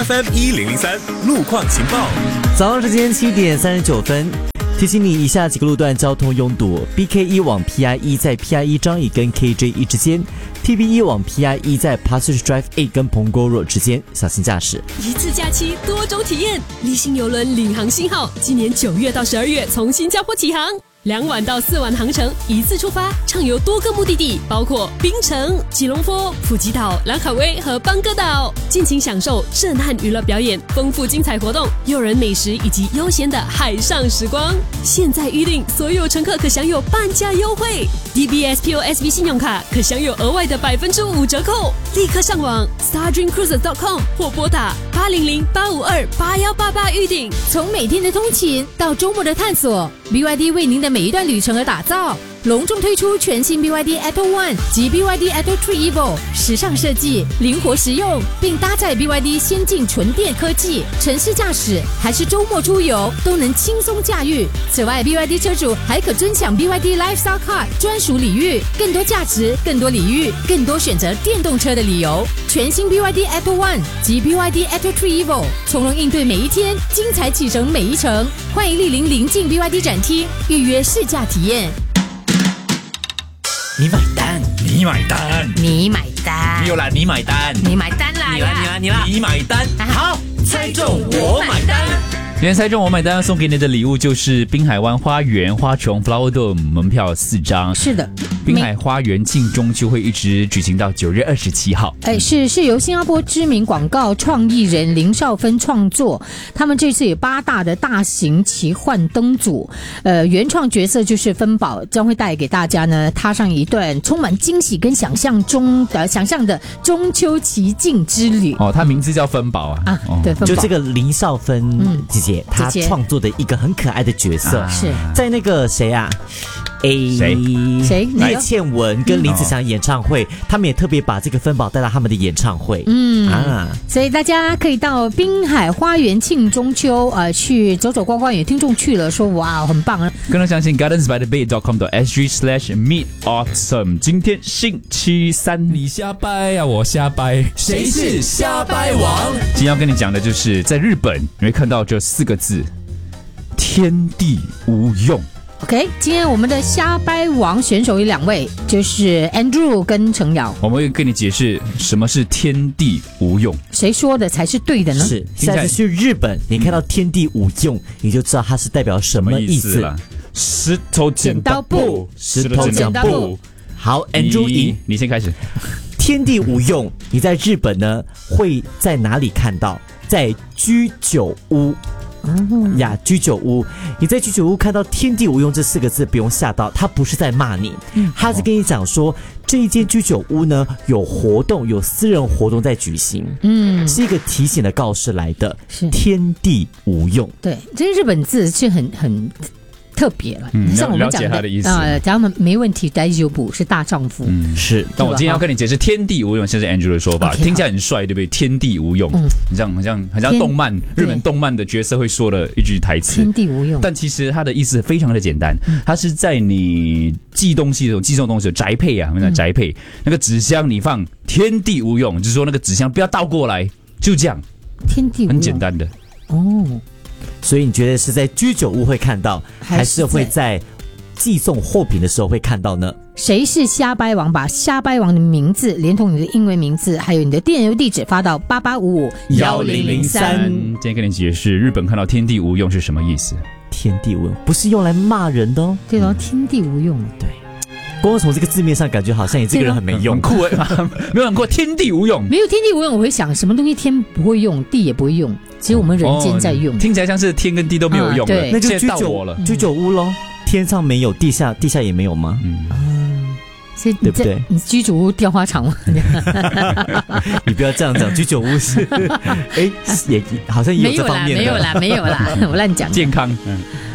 FM1003路况情报。 早上时间7点39分，提醒你以下几个路段交通拥堵 ：BK1 往 PI1 在 PI1 张乙跟 KJ1 之间 ；TB1 往 PI1 在 Passage Drive 8跟 Punggol Road 之间，小心驾驶。 一次假期多种体验，立信邮轮领航信号，今年9月到12月从新加坡起航。2晚到4晚航程，一次出发，畅游多个目的地，包括槟城、吉隆坡、普吉岛、兰卡威和邦哥岛，尽情享受震撼娱乐表演、丰富精彩活动、诱人美食以及悠闲的海上时光。现在预订，所有乘客可享有半价优惠 ，DBS POSB 信用卡可享有额外的5%折扣。立刻上网 stardreamcruises.com 或拨打800-852-8188预订。 从每天的通勤到周末的探索 ，BYD 为您的每一段旅程而打造，隆重推出全新 BYD Atto One 及 BYD Atto 3 Evo， 时尚设计，灵活实用，并搭载 BYD 先进纯电科技，城市驾驶还是周末出游都能轻松驾驭。此外 ，BYD 车主还可尊享 BYD Lifestyle Card 专属礼遇，更多价值，更多礼遇，更多选择电动车的理由。全新 BYD Atto One 及 BYD Atto 3 Evo， 从容应对每一天，精彩启程每一程。欢迎莅临临近 BYD 展厅，预约试驾体验。 你买单， 你买单， 你买单， 没有啦，你买单， 你买单啦！ 你啦，你买单，好，猜中我买单。今天猜中我买单要送给你的礼物就是滨海湾花园花穹 Flower Dome 门票4张。 是的， 滨海花园庆中秋会一直举行到9月27号。 是由新加坡知名广告创意人林少芬创作，他们这次有8大的大型奇幻灯组，原创角色就是芬宝，将会带给大家呢踏上一段充满惊喜跟想象的中秋奇境之旅。 哦，他名字叫芬宝啊。 对，芬宝就这个林少芬姐姐，她创作的一个很可爱的角色， 是在那个谁啊？ 谁？ 叶倩文跟林子祥演唱会，他们也特别把这个芬宝带到他们的演唱会。 所以大家可以到滨海花园庆中秋，去走走逛逛。有听众去了说哇，很棒啊！ 更多详情 gardensbythebay.com.sg/meet autumn。今天星期三，你瞎掰啊，我瞎掰，谁是瞎掰王？今天要跟你讲的就是在日本你会看到这4个字：天地无用。 OK， 今天我们的瞎掰王选手有2位，就是 Andrew 跟程瑶。 我们会跟你解释什么是天地无用， 谁说的才是对的呢？ 是，下次去日本，你看到天地无用，你就知道它是代表什么意思了。 石头剪刀布， 石头剪刀布。好 ，Andrew 赢， 你先开始。 天地无用，你在日本呢会在哪里看到？在居酒屋。居酒屋，你在居酒屋看到天地无用这4个字，不用吓到，他不是在骂你，他是跟你讲说这一间居酒屋呢有活动，有私人活动在举行，是一个提醒的告示来的，是天地无用。 对，这日本字是很特别了，像我们讲的咱们没问题，大丈夫是大丈夫， 是。 但我今天要跟你解释天地无用，现在是 Andrew 的说法，听起来很帅，对不对？天地无用，很像动漫，日本动漫的角色会说的一句台词。 天地无用， 但其实它的意思非常的简单，它是在你寄东西的寄送东西的宅配啊，宅配那个纸箱你放天地无用，就是说那个纸箱不要倒过来，就这样， 天地无用， 很简单的哦。 所以你觉得是在居酒屋会看到，还是会在寄送货品的时候会看到呢？ 谁是瞎掰王？把瞎掰王的名字连同你的英文名字还有你的电邮地址发到88551003。 今天跟你解释日本看到天地无用是什么意思。 天地无用不是用来骂人的哦。 对哦，天地无用。 对，光从这个字面上感觉好像你这个人很没用， 很酷没有想过天地无用。 没有天地无用，我会想什么东西天不会用，地也不会用，只有我们人间在用。 听起来像是天跟地都没有用了， 那就居酒屋咯。天上没有，地下也没有吗？对不对？ 你居酒屋雕花厂吗？ 你不要这样讲，居酒屋是，也好像也有这方面的。 没有啦，我乱讲。 健康。